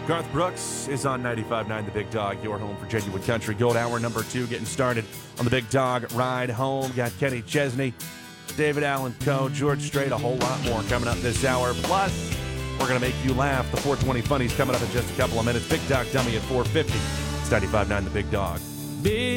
Garth Brooks is on 95.9 The Big Dog, your home for genuine country. Gold hour number 2 getting started on the Big Dog ride home. Got Kenny Chesney, David Allen Coe, George Strait, a whole lot more coming up this hour. Plus, we're going to make you laugh. The 420 Funnies coming up in just a couple of minutes. Big Dog Dummy at 4:50. It's 95.9 The Big Dog. Big